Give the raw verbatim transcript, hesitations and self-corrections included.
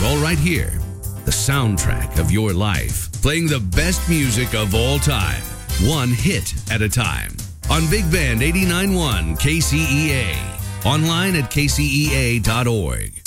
is all right here. The soundtrack of your life, playing the best music of all time, one hit at a time. On Big Band eighty-nine point one K C E A. Online at K C E A dot org.